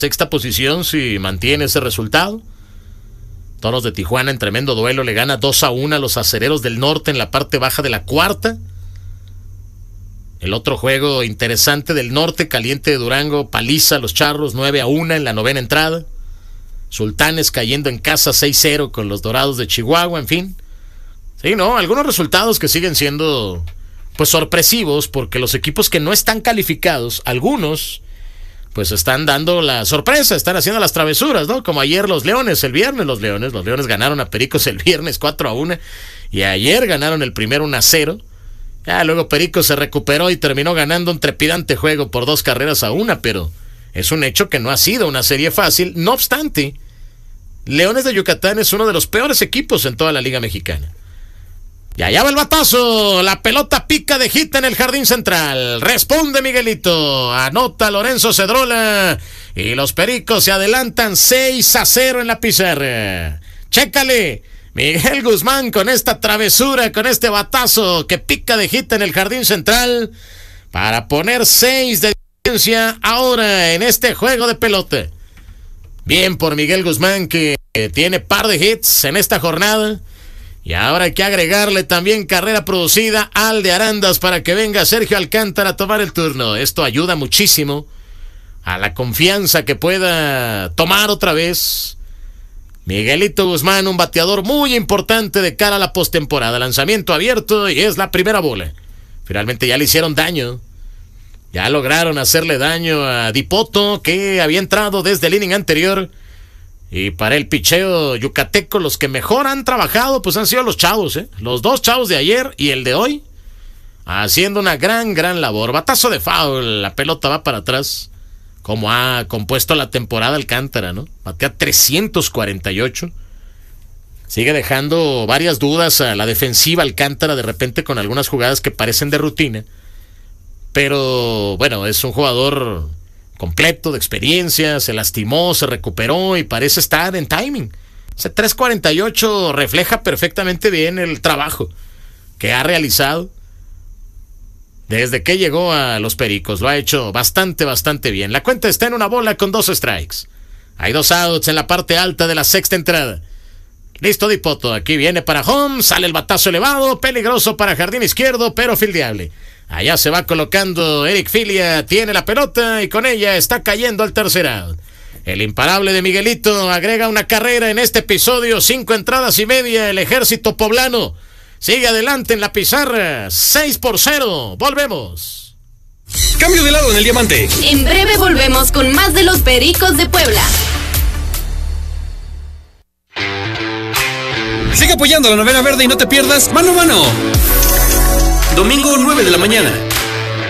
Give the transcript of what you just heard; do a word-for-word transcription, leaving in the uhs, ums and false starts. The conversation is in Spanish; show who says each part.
Speaker 1: sexta posición si mantiene ese resultado. Toros de Tijuana en tremendo duelo le gana dos a uno a los Acereros del Norte en la parte baja de la cuarta. El otro juego interesante del norte, Caliente de Durango paliza a los Charros nueve a uno en la novena entrada. Sultanes cayendo en casa seis cero con los Dorados de Chihuahua, en fin. Sí, ¿no? Algunos resultados que siguen siendo pues sorpresivos porque los equipos que no están calificados, algunos pues están dando la sorpresa, están haciendo las travesuras, ¿no? Como ayer los Leones, el viernes los Leones, los Leones ganaron a Pericos el viernes cuatro a uno y ayer ganaron el primero uno a cero. Ya luego Pericos se recuperó y terminó ganando un trepidante juego por dos carreras a una, pero es un hecho que no ha sido una serie fácil. No obstante, Leones de Yucatán es uno de los peores equipos en toda la Liga Mexicana. Y allá va el batazo, la pelota pica de hit en el jardín central. Responde Miguelito, anota Lorenzo Cedrola y los Pericos se adelantan seis a cero en la pizarra. Chécale. Miguel Guzmán con esta travesura, con este batazo que pica de hit en el jardín central para poner seis de diferencia ahora en este juego de pelota. Bien por Miguel Guzmán que tiene par de hits en esta jornada y ahora hay que agregarle también carrera producida al de Arandas para que venga Sergio Alcántara a tomar el turno. Esto ayuda muchísimo a la confianza que pueda tomar otra vez Miguelito Guzmán, un bateador muy importante de cara a la postemporada. Lanzamiento abierto y es la primera bola. Finalmente ya le hicieron daño. Ya lograron hacerle daño a Dipoto, que había entrado desde el inning anterior. Y para el picheo yucateco, los que mejor han trabajado, pues han sido los chavos, ¿eh? Los dos chavos de ayer y el de hoy, haciendo una gran, gran labor. Batazo de foul, la pelota va para atrás. Como ha compuesto la temporada Alcántara, ¿no? Batea trescientos cuarenta y ocho. Sigue dejando varias dudas a la defensiva Alcántara, de repente con algunas jugadas que parecen de rutina. Pero, bueno, es un jugador completo, de experiencia, se lastimó, se recuperó y parece estar en timing. Ese tres cuarenta y ocho refleja perfectamente bien el trabajo que ha realizado. Desde que llegó a los Pericos, lo ha hecho bastante, bastante bien. La cuenta está en una bola con dos strikes. Hay dos outs en la parte alta de la sexta entrada. Listo Dipoto, aquí viene para home, sale el batazo elevado, peligroso para jardín izquierdo, pero fildeable. Allá se va colocando Eric Filia, tiene la pelota y con ella está cayendo al tercer out. El imparable de Miguelito agrega una carrera en este episodio, cinco entradas y media, el ejército poblano sigue adelante en la pizarra, seis por cero. Volvemos.
Speaker 2: Cambio de lado en el diamante.
Speaker 3: En breve volvemos con más de los Pericos de Puebla.
Speaker 2: Sigue apoyando a la Novena Verde y no te pierdas Mano a Mano. Domingo nueve de la mañana.